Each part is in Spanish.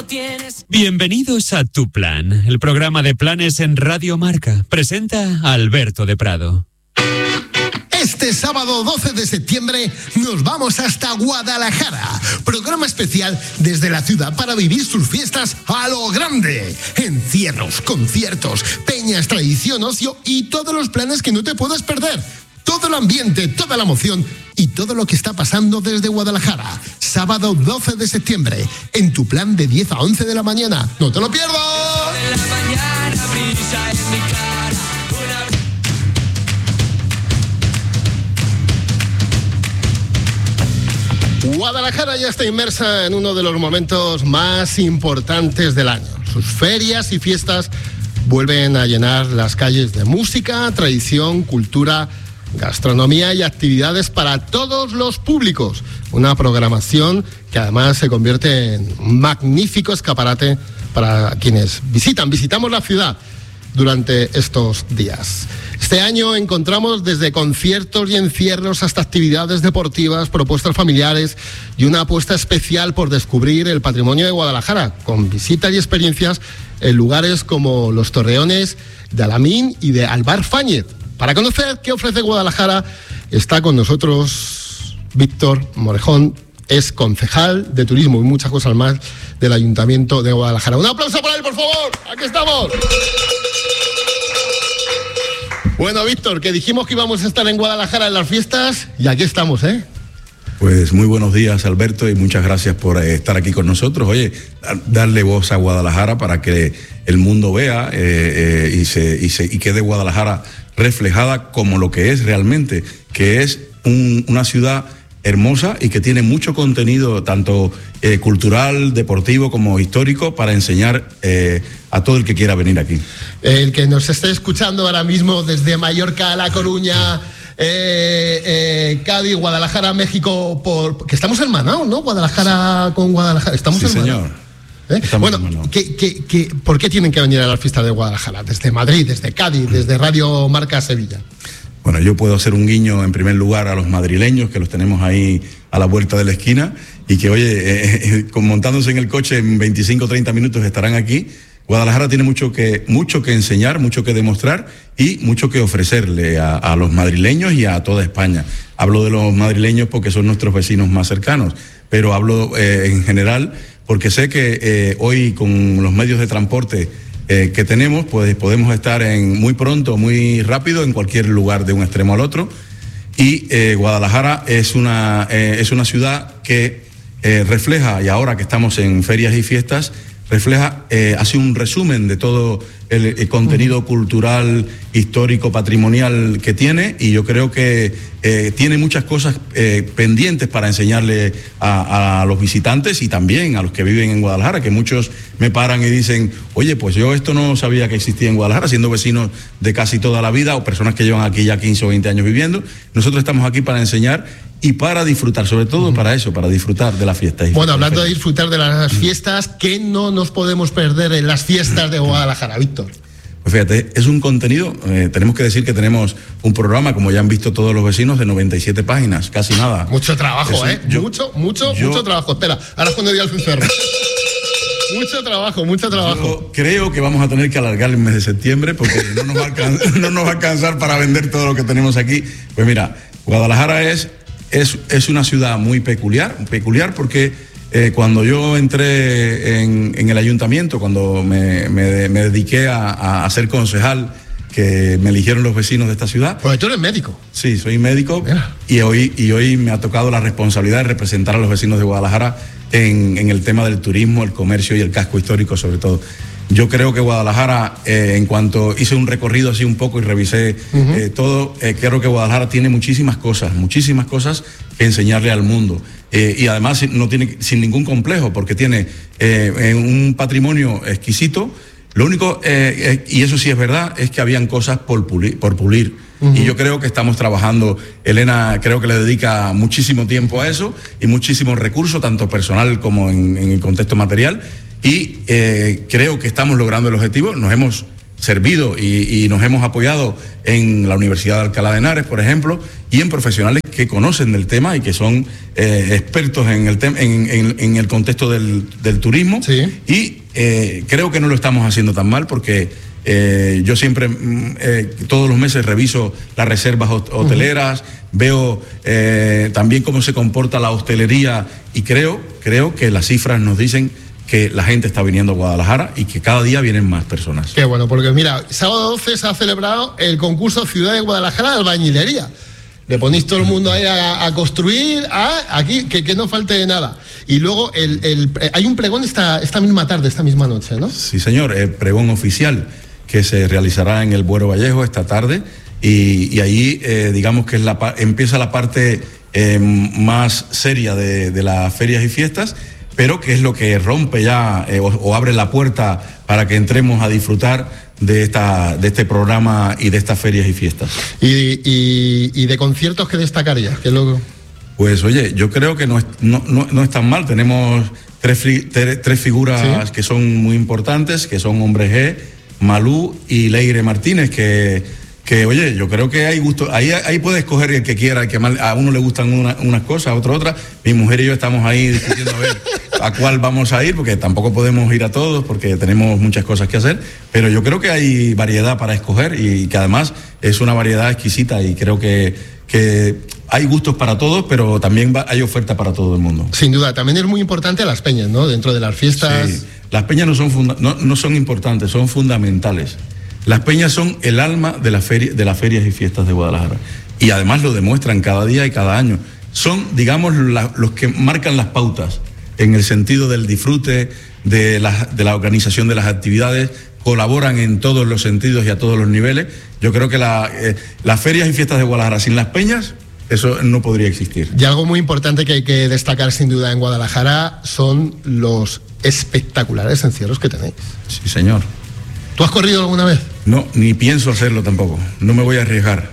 lo tienes. Bienvenidos a Tu Plan, el programa de planes en Radio Marca. Presenta a Alberto de Prado. Este sábado 12 de septiembre nos vamos hasta Guadalajara. Programa especial desde la ciudad para vivir sus fiestas a lo grande. Encierros, conciertos, peñas, tradición, ocio y todos los planes que no te puedas perder. Todo el ambiente, toda la emoción y todo lo que está pasando desde Guadalajara. Sábado 12 de septiembre, en Tu Plan de 10 a 11 de la mañana. ¡No te lo pierdas! De la mañana brilla en mi cara. Guadalajara ya está inmersa en uno de los momentos más importantes del año. Sus ferias y fiestas vuelven a llenar las calles de música, tradición, cultura, gastronomía y actividades para todos los públicos. Una programación que además se convierte en un magnífico escaparate para quienes visitamos la ciudad durante estos días. Este año encontramos desde conciertos y encierros hasta actividades deportivas, propuestas familiares y una apuesta especial por descubrir el patrimonio de Guadalajara, con visitas y experiencias en lugares como los Torreones de Alamín y de Alvar Fáñez. Para conocer qué ofrece Guadalajara, está con nosotros Víctor Morejón, es concejal de turismo y muchas cosas más del Ayuntamiento de Guadalajara. Un aplauso para él, por favor. Aquí estamos. Bueno, Víctor, que dijimos que íbamos a estar en Guadalajara en las fiestas y aquí estamos, ¿eh? Pues muy buenos días, Alberto, y muchas gracias por estar aquí con nosotros. Oye, darle voz a Guadalajara para que el mundo vea y quede Guadalajara reflejada como lo que es realmente, que es una ciudad hermosa y que tiene mucho contenido, tanto cultural, deportivo como histórico, para enseñar a todo el que quiera venir aquí. El que nos esté escuchando ahora mismo desde Mallorca a La Coruña, Cádiz, Guadalajara, México, que estamos hermanados, ¿no? Guadalajara con Guadalajara, estamos hermanados. Sí, señor. Bueno, ¿por qué tienen que venir a las fiestas de Guadalajara? Desde Madrid, desde Cádiz, desde Radio Marca Sevilla. Bueno, yo puedo hacer un guiño en primer lugar a los madrileños, que los tenemos ahí a la vuelta de la esquina, y que, oye, montándose en el coche en 25 o 30 minutos estarán aquí. Guadalajara tiene mucho que enseñar, mucho que demostrar y mucho que ofrecerle a los madrileños y a toda España. Hablo de los madrileños porque son nuestros vecinos más cercanos, pero hablo en general porque sé que hoy con los medios de transporte que tenemos, pues podemos estar muy pronto, muy rápido, en cualquier lugar de un extremo al otro. Y Guadalajara es una ciudad que refleja, y ahora que estamos en ferias y fiestas, hace un resumen de todo el contenido cultural, histórico, patrimonial que tiene, y yo creo que tiene muchas cosas pendientes para enseñarle a los visitantes y también a los que viven en Guadalajara, que muchos me paran y dicen, oye, pues yo esto no sabía que existía en Guadalajara, siendo vecinos de casi toda la vida o personas que llevan aquí ya 15 o 20 años viviendo. Nosotros estamos aquí para enseñar y para disfrutar, sobre todo para eso, para disfrutar de las fiestas. Bueno, hablando de disfrutar de las fiestas, ¿qué no nos podemos perder en las fiestas de Guadalajara, Víctor? Pues fíjate, es un contenido, tenemos que decir que tenemos un programa, como ya han visto todos los vecinos, de 97 páginas, casi nada. Mucho trabajo, mucho trabajo. Espera, ahora es cuando diga el cencerro. Mucho trabajo. Yo creo que vamos a tener que alargar el mes de septiembre porque no nos va a alcanzar para vender todo lo que tenemos aquí. Pues mira, Guadalajara es una ciudad muy peculiar porque cuando yo entré en el ayuntamiento, cuando me dediqué a ser concejal, que me eligieron los vecinos de esta ciudad. Pues tú eres médico. Sí, soy médico. Mira. Y hoy me ha tocado la responsabilidad de representar a los vecinos de Guadalajara en el tema del turismo, el comercio y el casco histórico sobre todo. Yo creo que Guadalajara, en cuanto hice un recorrido así un poco y revisé todo, creo que Guadalajara tiene muchísimas cosas que enseñarle al mundo. Y además no tiene sin ningún complejo, porque tiene un patrimonio exquisito. Lo único, y eso sí es verdad, es que habían cosas por pulir. Y yo creo que estamos trabajando, Elena creo que le dedica muchísimo tiempo a eso y muchísimos recursos, tanto personal como en el contexto material. Y creo que estamos logrando el objetivo. Nos hemos servido y nos hemos apoyado en la Universidad de Alcalá de Henares, por ejemplo, y en profesionales que conocen del tema y que son expertos en el contexto del turismo. Sí. Y creo que no lo estamos haciendo tan mal porque yo siempre, todos los meses reviso las reservas hoteleras, veo también cómo se comporta la hostelería y creo que las cifras nos dicen que la gente está viniendo a Guadalajara y que cada día vienen más personas. Qué bueno, porque mira, sábado 12 se ha celebrado el concurso Ciudad de Guadalajara de albañilería. Le ponéis todo el mundo ahí a construir, aquí, que no falte nada. Y luego hay un pregón esta misma tarde, esta misma noche, ¿no? Sí, señor, el pregón oficial que se realizará en el Buero Vallejo esta tarde y ahí digamos que empieza la parte más seria de las ferias y fiestas, pero que es lo que rompe ya o abre la puerta para que entremos a disfrutar de este programa y de estas ferias y fiestas. ¿Y de conciertos qué destacarías? ¿Qué es lo que... Pues oye, yo creo que no es tan mal. Tenemos tres figuras que son muy importantes, que son Hombre G, Malú y Leire Martínez, que oye, yo creo que hay gusto, ahí puede escoger el que quiera, que a uno le gustan unas cosas, a otro otras. Mi mujer y yo estamos ahí discutiendo a ver a cuál vamos a ir, porque tampoco podemos ir a todos, porque tenemos muchas cosas que hacer, pero yo creo que hay variedad para escoger y que además es una variedad exquisita y creo que hay gustos para todos, pero también hay oferta para todo el mundo. Sin duda, también es muy importante las peñas, ¿no? Dentro de las fiestas. Sí. Las peñas no son importantes, son fundamentales. Las peñas son el alma de las ferias y fiestas de Guadalajara. Y además lo demuestran cada día y cada año. Son, digamos, los que marcan las pautas en el sentido del disfrute, de la organización de las actividades, colaboran en todos los sentidos y a todos los niveles. Yo creo que las ferias y fiestas de Guadalajara sin las peñas, eso no podría existir. Y algo muy importante que hay que destacar sin duda en Guadalajara son los espectaculares encierros que tenéis. Sí, señor. ¿Tú has corrido alguna vez? No, ni pienso hacerlo tampoco. No me voy a arriesgar.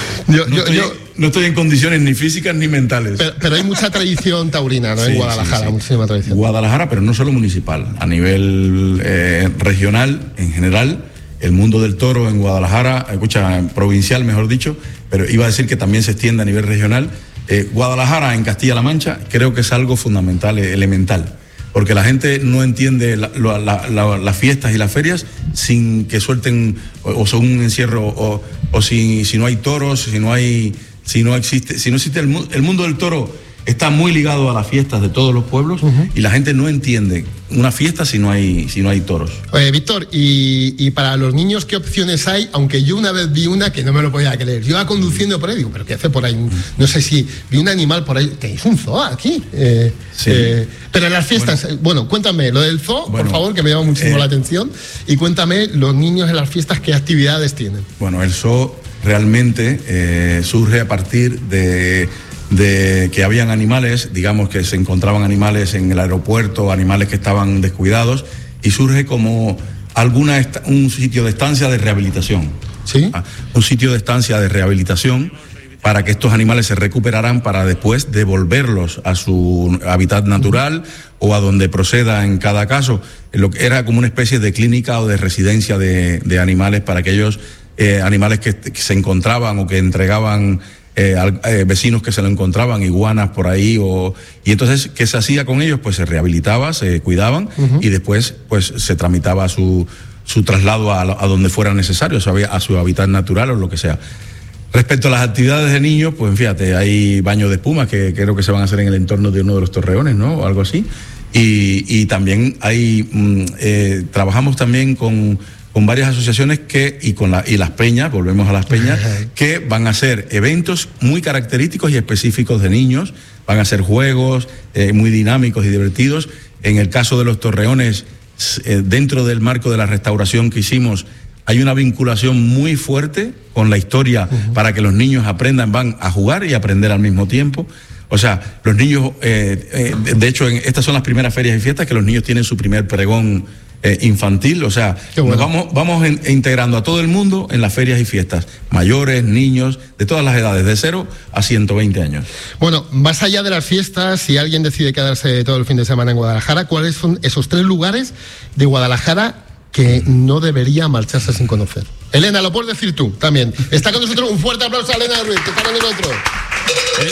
No estoy en condiciones ni físicas ni mentales. Pero hay mucha tradición taurina, ¿no? Sí, en Guadalajara, sí. Muchísima tradición. Guadalajara, pero no solo municipal. A nivel regional, en general, el mundo del toro en Guadalajara, provincial, mejor dicho, pero iba a decir que también se extiende a nivel regional. Guadalajara en Castilla-La Mancha creo que es algo fundamental, elemental. Porque la gente no entiende las fiestas y las ferias sin que suelten o son un encierro o si no hay toros, si no existe el mundo del toro está muy ligado a las fiestas de todos los pueblos y la gente no entiende una fiesta si no hay toros. Oye, Víctor, y para los niños, ¿qué opciones hay? Aunque yo una vez vi una que no me lo podía creer. Yo iba conduciendo por ahí, digo, ¿pero qué hace por ahí? No sé si vi un animal por ahí. ¿Tenéis un zoo aquí? Sí. Pero en las fiestas, bueno, cuéntame lo del zoo, por favor, que me llama muchísimo la atención. Y cuéntame, los niños en las fiestas, ¿qué actividades tienen? Bueno, el zoo realmente surge a partir de que habían animales, digamos que se encontraban animales en el aeropuerto, animales que estaban descuidados, y surge como un sitio de estancia de rehabilitación. ¿Sí? Un sitio de estancia de rehabilitación para que estos animales se recuperaran para después devolverlos a su hábitat natural o a donde proceda en cada caso. Lo que era como una especie de clínica o de residencia de animales para aquellos animales que se encontraban o que entregaban vecinos que se lo encontraban, iguanas por ahí, y entonces, ¿qué se hacía con ellos? Pues se rehabilitaba, se cuidaban y después pues se tramitaba su traslado a donde fuera necesario, a su hábitat natural o lo que sea. Respecto a las actividades de niños, pues fíjate, hay baños de espuma que creo que se van a hacer en el entorno de uno de los torreones, ¿no? O algo así. Y también trabajamos también con varias asociaciones y las peñas, volvemos a las peñas, que van a hacer eventos muy característicos y específicos de niños, van a hacer juegos muy dinámicos y divertidos. En el caso de los torreones, dentro del marco de la restauración que hicimos, hay una vinculación muy fuerte con la historia para que los niños van a jugar y aprender al mismo tiempo. O sea, los niños, de hecho, estas son las primeras ferias y fiestas que los niños tienen su primer pregón infantil, o sea, bueno. Vamos integrando a todo el mundo en las ferias y fiestas, mayores, niños, de todas las edades, de 0 a 120 años. Bueno, más allá de las fiestas, si alguien decide quedarse todo el fin de semana en Guadalajara, ¿cuáles son esos 3 lugares de Guadalajara que no debería marcharse sin conocer. Elena, lo puedes decir tú también. Está con nosotros, un fuerte aplauso a Elena Ruiz, que está con nosotros.